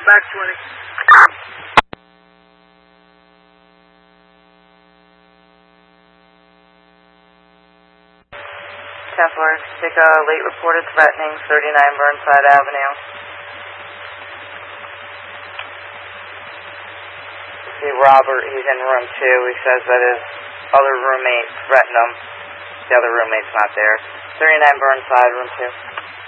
Back 20. 10-4, take a late reported threatening, 39 Burnside Avenue. See Robert, he's in room 2. He says that his other roommate threatened him. The other roommate's not there. 39 Burnside, room 2.